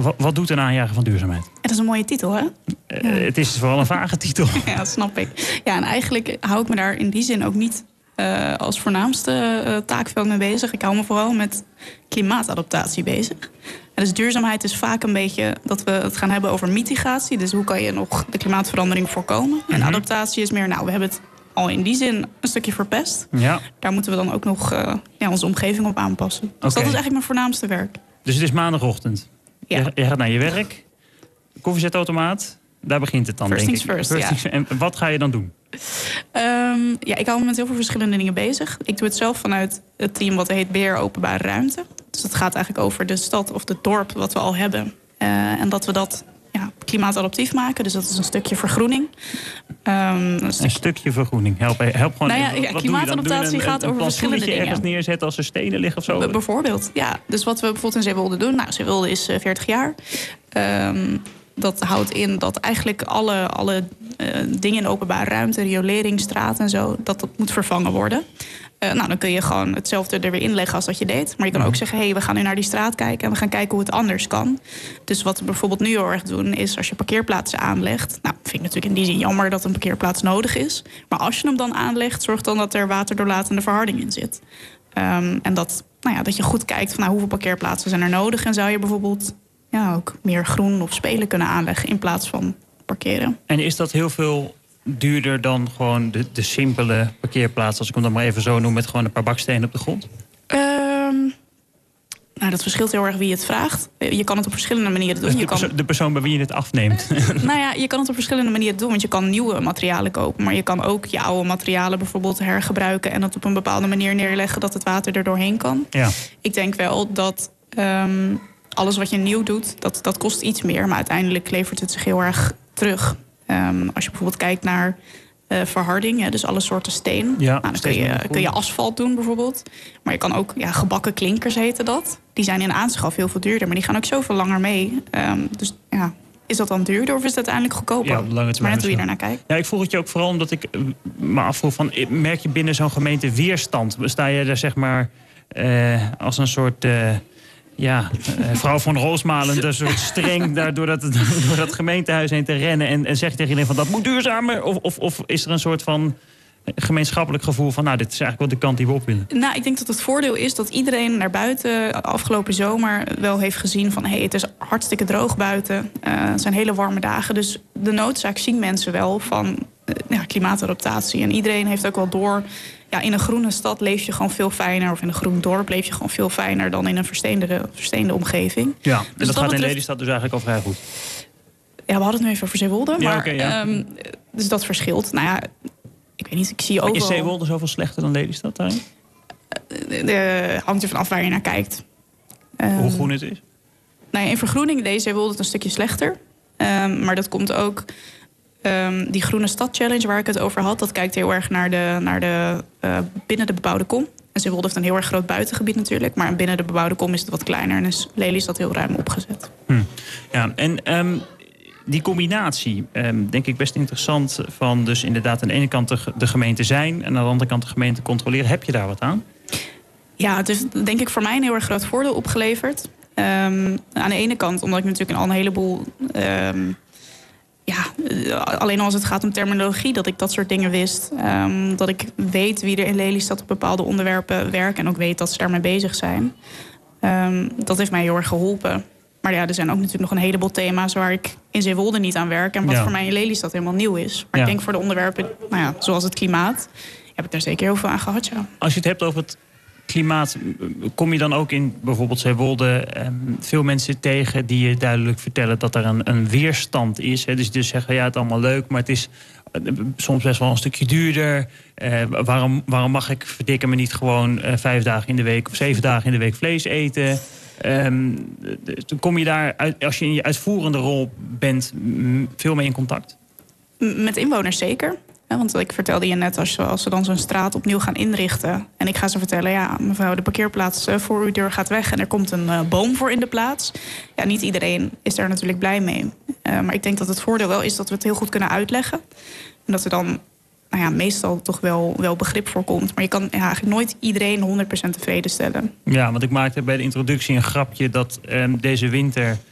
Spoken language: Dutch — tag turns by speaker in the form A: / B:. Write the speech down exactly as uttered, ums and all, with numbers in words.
A: wat, wat doet een aanjager van duurzaamheid?
B: Dat is een mooie titel, hè?
A: Uh,
B: Ja.
A: Het is vooral een vage titel.
B: Ja, dat snap ik. Ja, en eigenlijk hou ik me daar in die zin ook niet uh, als voornaamste uh, taakveld mee bezig. Ik hou me vooral met klimaatadaptatie bezig. En dus duurzaamheid is vaak een beetje dat we het gaan hebben over mitigatie. Dus hoe kan je nog de klimaatverandering voorkomen? Mm-hmm. En adaptatie is meer, nou, we hebben het al in die zin een stukje verpest. Ja. Daar moeten we dan ook nog uh, ja, onze omgeving op aanpassen. Dus okay. Dat is eigenlijk mijn voornaamste werk.
A: Dus het is maandagochtend. Ja. Je, je gaat naar je werk. Koffiezetautomaat. Daar begint het dan,
B: first
A: denk
B: ik.
A: First
B: first,
A: things,
B: ja.
A: En wat ga je dan doen?
B: Um, ja, ik hou me met heel veel verschillende dingen bezig. Ik doe het zelf vanuit het team wat heet Beheer Openbare Ruimte. Dus dat gaat eigenlijk over de stad of het dorp wat we al hebben. Uh, en dat we dat ja, klimaatadaptief maken. Dus dat is een stukje vergroening. Um, een, stuk...
A: een stukje vergroening. Help, help gewoon.
B: Nou ja, ja, klimaatadaptatie
A: een,
B: gaat
A: een,
B: over
A: een
B: verschillende dingen.
A: ergens neerzetten als er stenen liggen of zo?
B: B- bijvoorbeeld, ja. Dus wat we bijvoorbeeld in Zeewolde doen. Nou, Zeewolde is uh, veertig jaar. Um, Dat houdt in dat eigenlijk alle, alle uh, dingen in de openbare ruimte, riolering, straat en zo, dat dat moet vervangen worden. Uh, nou, dan kun je gewoon hetzelfde er weer inleggen als dat je deed. Maar je kan ook zeggen, hé, hey, we gaan nu naar die straat kijken en we gaan kijken hoe het anders kan. Dus wat we bijvoorbeeld nu heel erg doen, is als je parkeerplaatsen aanlegt. Nou, vind ik natuurlijk in die zin jammer dat een parkeerplaats nodig is. Maar als je hem dan aanlegt, zorg dan dat er waterdoorlatende verharding in zit. Um, en dat, nou ja, dat je goed kijkt van nou, hoeveel parkeerplaatsen zijn er nodig. En zou je bijvoorbeeld ja, ook meer groen of spelen kunnen aanleggen in plaats van parkeren.
A: En is dat heel veel duurder dan gewoon de, de simpele parkeerplaats, als ik hem dan maar even zo noem, met gewoon een paar bakstenen op de grond?
B: Um, nou, dat verschilt heel erg wie het vraagt. Je kan het op verschillende manieren doen.
A: Dus de,
B: je kan...
A: perso- de persoon bij wie je het afneemt.
B: Nou ja, je kan het op verschillende manieren doen. Want je kan nieuwe materialen kopen. Maar je kan ook je oude materialen bijvoorbeeld hergebruiken en dat op een bepaalde manier neerleggen dat het water er doorheen kan. Ja. Ik denk wel dat Um, alles wat je nieuw doet, dat, dat kost iets meer. Maar uiteindelijk levert het zich heel erg terug. Um, als je bijvoorbeeld kijkt naar uh, verharding, hè, dus alle soorten steen. Ja, nou, dan kun je, kun je asfalt doen bijvoorbeeld. Maar je kan ook, ja, gebakken klinkers heten dat. Die zijn in aanschaf heel veel duurder, maar die gaan ook zoveel langer mee. Um, dus ja, is dat dan duurder of is het uiteindelijk goedkoper?
A: Ja, lange
B: maar net hoe je daarnaar kijkt.
A: Ja, ik vroeg het je ook vooral omdat ik me afvroeg van, merk je binnen zo'n gemeente weerstand? Sta je daar zeg maar uh, als een soort Uh, Ja, uh, vrouw van Roosmalen, een soort streng daar door dat, door dat gemeentehuis heen te rennen en, en zegt tegen iedereen van dat moet duurzamer? Of, of, of is er een soort van gemeenschappelijk gevoel van nou, dit is eigenlijk wel de kant die we op willen?
B: Nou, ik denk dat het voordeel is dat iedereen naar buiten afgelopen zomer wel heeft gezien van hé, hey, het is hartstikke droog buiten. Uh, het zijn hele warme dagen. Dus de noodzaak zien mensen wel van uh, ja, klimaatadaptatie. En iedereen heeft ook wel door. Ja, in een groene stad leef je gewoon veel fijner. Of in een groen dorp leef je gewoon veel fijner dan in een versteende, versteende omgeving.
A: Ja, en
B: dus
A: dat, dat gaat
B: betreft...
A: in Lelystad dus eigenlijk al vrij goed.
B: Ja, we hadden het nu even over Zeewolde.
A: Ja,
B: maar,
A: okay, ja. um,
B: dus dat verschilt. Nou ja, ik weet niet, ik zie ook
A: Is Zeewolde zoveel slechter dan Lelystad daarin?
B: Uh, uh, hangt er vanaf waar je naar kijkt.
A: Um, Hoe groen het is?
B: Nou ja, in vergroening deed Zeewolde het een stukje slechter. Um, maar dat komt ook Um, die Groene Stad Challenge waar ik het over had, dat kijkt heel erg naar de, naar de uh, binnen de bebouwde kom. En Zeewolde heeft een heel erg groot buitengebied natuurlijk, maar binnen de bebouwde kom is het wat kleiner en is Lelystad heel ruim opgezet.
A: Hm. Ja, en um, die combinatie, um, denk ik best interessant van dus inderdaad aan de ene kant de, de gemeente zijn en aan de andere kant de gemeente controleren. Heb je daar wat aan?
B: Ja, het is denk ik voor mij een heel erg groot voordeel opgeleverd. Um, aan de ene kant, omdat ik natuurlijk al een heleboel Um, ja, alleen als het gaat om terminologie, dat ik dat soort dingen wist. Um, dat ik weet wie er in Lelystad op bepaalde onderwerpen werken en ook weet dat ze daarmee bezig zijn. Um, dat heeft mij heel erg geholpen. Maar ja, er zijn ook natuurlijk nog een heleboel thema's waar ik in Zeewolde niet aan werk en wat ja. voor mij in Lelystad helemaal nieuw is. Maar ja. ik denk voor de onderwerpen, nou ja, zoals het klimaat, heb ik daar zeker heel veel aan gehad, ja.
A: Als je het hebt over het klimaat, kom je dan ook in bijvoorbeeld Zeewolde um, veel mensen tegen die je duidelijk vertellen dat er een, een weerstand is. Hè? Dus die dus zeggen, ja, het is allemaal leuk, maar het is uh, soms best wel een stukje duurder. Uh, waarom, waarom mag ik, verdikken me niet gewoon uh, vijf dagen in de week of zeven dagen in de week vlees eten? Um, kom je daar, uit, als je in je uitvoerende rol bent, m- veel mee in contact?
B: Met inwoners zeker. Want ik vertelde je net, als, als ze dan zo'n straat opnieuw gaan inrichten en ik ga ze vertellen, ja, mevrouw, de parkeerplaats voor uw deur gaat weg en er komt een uh, boom voor in de plaats. Ja, niet iedereen is daar natuurlijk blij mee. Uh, maar ik denk dat het voordeel wel is dat we het heel goed kunnen uitleggen. En dat er dan, nou ja, meestal toch wel, wel begrip voor komt. Maar je kan ja, eigenlijk nooit iedereen honderd procent tevreden stellen.
A: Ja, want ik maakte bij de introductie een grapje dat um, deze winter